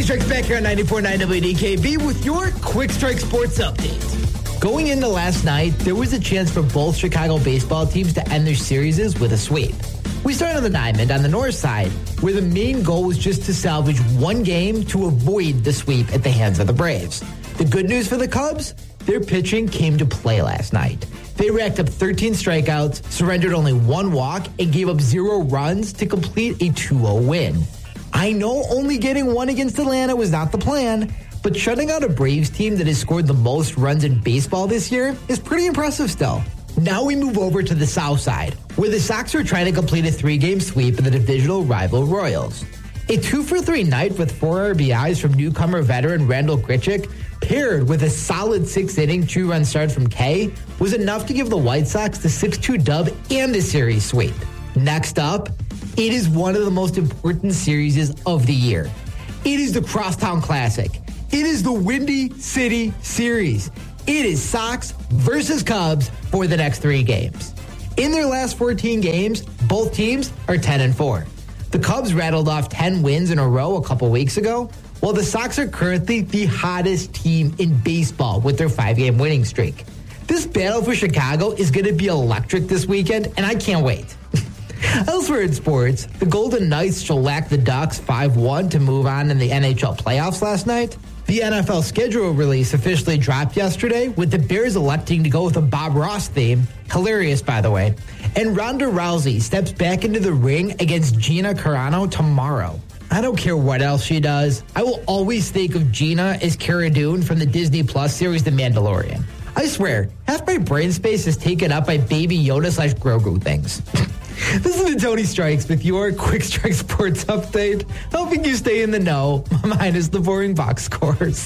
Tony Strikes back here on 94.9 WDKB with your Quick Strike Sports Update. Going into last night, there was a chance for both Chicago baseball teams to end their series with a sweep. We started on the diamond on the north side, where the main goal was just to salvage one game to avoid the sweep at the hands of the Braves. The good news for the Cubs? Their pitching came to play last night. They racked up 13 strikeouts, surrendered only one walk, and gave up 0 runs to complete a 2-0 win. I know only getting one against Atlanta was not the plan, but shutting out a Braves team that has scored the most runs in baseball this year is pretty impressive still. Now we move over to the south side, where the Sox are trying to complete a 3-game sweep of the divisional rival Royals. A 2-for-3 night with 4 RBIs from newcomer veteran Randall Grichuk, paired with a solid 6-inning 2-run start from Kay, was enough to give the White Sox the 6-2 dub and the series sweep. Next up, it is one of the most important series of the year. It is the Crosstown Classic. It is the Windy City Series. It is Sox versus Cubs for the next 3 games. In their last 14 games, both teams are 10-4. The Cubs rattled off 10 wins in a row a couple weeks ago, while the Sox are currently the hottest team in baseball with their 5-game winning streak. This battle for Chicago is going to be electric this weekend, and I can't wait. Elsewhere in sports, the Golden Knights shellacked the Ducks 5-1 to move on in the NHL playoffs last night. The NFL schedule release officially dropped yesterday, with the Bears electing to go with a Bob Ross theme. Hilarious, by the way. And Ronda Rousey steps back into the ring against Gina Carano tomorrow. I don't care what else she does. I will always think of Gina as Cara Dune from the Disney Plus series The Mandalorian. I swear, half my brain space is taken up by Baby Yoda/Grogu things. This is the Tony Strikes with your Quick Strike Sports Update, helping you stay in the know, minus the boring box scores.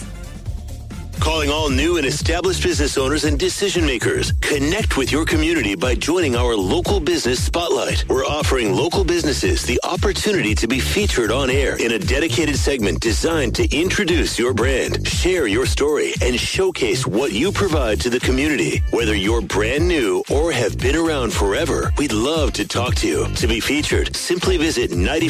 Calling all new and established business owners and decision makers. Connect with your community by joining our Local Business Spotlight. We're offering local businesses the opportunity to be featured on air in a dedicated segment designed to introduce your brand, share your story, and showcase what you provide to the community. Whether you're brand new or have been around forever, we'd love to talk to you. To be featured, simply visit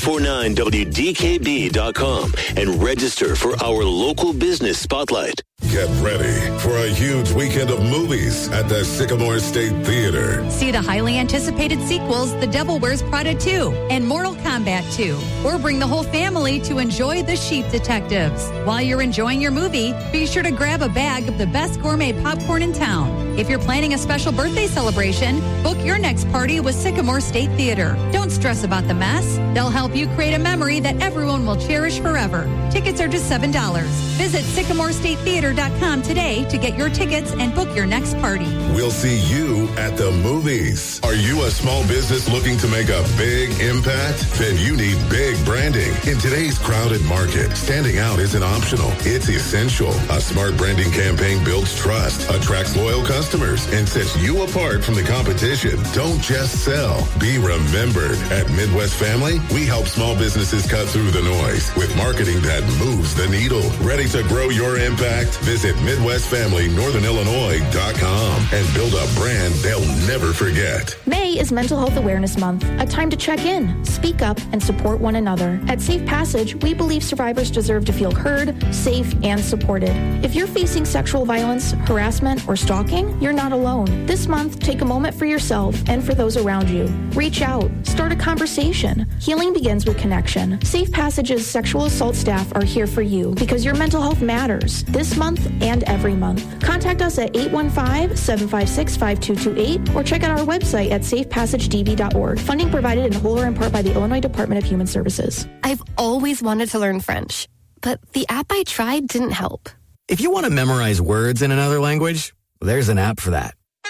949wdkb.com and register for our Local Business Spotlight. Get ready for a huge weekend of movies at the Sycamore State Theater. See the highly anticipated sequels, The Devil Wears Prada 2 and Mortal Kombat 2. Or bring the whole family to enjoy The Sheep Detectives. While you're enjoying your movie, be sure to grab a bag of the best gourmet popcorn in town. If you're planning a special birthday celebration, book your next party with Sycamore State Theater. Don't stress about the mess. They'll help you create a memory that everyone will cherish forever. Tickets are just $7. Visit SycamoreStateTheater.com today to get your tickets and book your next party. We'll see you at the movies. Are you a small business looking to make a big impact? Then you need big branding. In today's crowded market, standing out isn't optional. It's essential. A smart branding campaign builds trust, attracts loyal customers, and sets you apart from the competition. Don't just sell. Be remembered. At Midwest Family, we help small businesses cut through the noise with marketing that moves the needle. Ready to grow your impact? Visit MidwestFamilyNorthernIllinois.com and build a brand they'll never forget. May is Mental Health Awareness Month, a time to check in, speak up, and support one another. At Safe Passage, we believe survivors deserve to feel heard, safe, and supported. If you're facing sexual violence, harassment, or stalking, you're not alone. This month, take a moment for yourself and for those around you. Reach out. Start a conversation. Healing begins with connection. Safe Passage's sexual assault staff are here for you because your mental health matters this month and every month. Contact us at 815-756-5228 or check out our website at safepassagedb.org. Funding provided in whole or in part by the Illinois Department of Human Services. I've always wanted to learn French, but the app I tried didn't help. If you want to memorize words in another language, there's an app for that.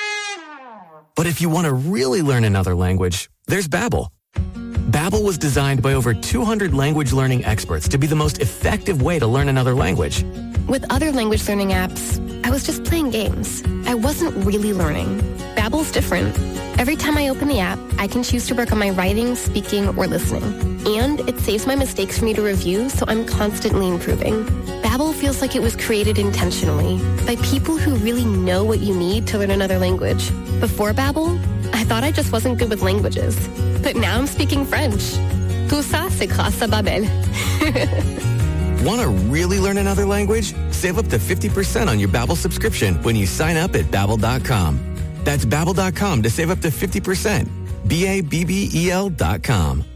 But if you want to really learn another language, there's Babbel. Babbel was designed by over 200 language learning experts to be the most effective way to learn another language. With other language learning apps, I was just playing games. I wasn't really learning. Babbel's different. Every time I open the app, I can choose to work on my writing, speaking, or listening. And it saves my mistakes for me to review, so I'm constantly improving. Babbel feels like it was created intentionally by people who really know what you need to learn another language. Before Babbel, I thought I just wasn't good with languages. But now I'm speaking French. Tout ça, c'est grâce à Babbel. Want to really learn another language? Save up to 50% on your Babbel subscription when you sign up at Babbel.com. That's Babbel.com to save up to 50%. BABBEL.com.